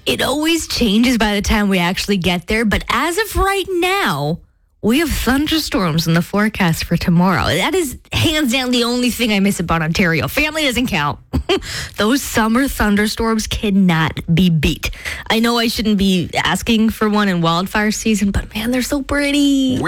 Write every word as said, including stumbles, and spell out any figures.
It always changes by the time we actually get there, but as of right now, we have thunderstorms in the forecast for tomorrow. That is hands down the only thing I miss about Ontario. Family doesn't count. Those summer thunderstorms cannot be beat. I know I shouldn't be asking for one in wildfire season, but man, they're so pretty.